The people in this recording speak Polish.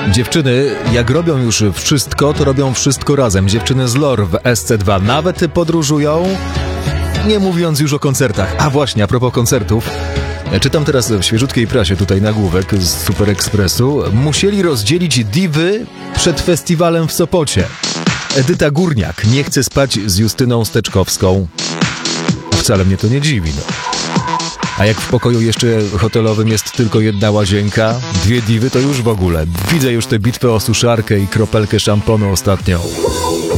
Dziewczyny, jak robią już wszystko, to robią wszystko razem. Dziewczyny z LOR w SC2 nawet podróżują, nie mówiąc już o koncertach. A właśnie, a propos koncertów, czytam teraz w świeżutkiej prasie tutaj nagłówek z Super Expressu. Musieli rozdzielić diwy przed festiwalem w Sopocie. Edyta Górniak nie chce spać z Justyną Steczkowską. Wcale mnie to nie dziwi, no. A jak w pokoju jeszcze hotelowym jest tylko jedna łazienka, dwie diwy to już w ogóle. Widzę już tę bitwę o suszarkę i kropelkę szamponu ostatnią.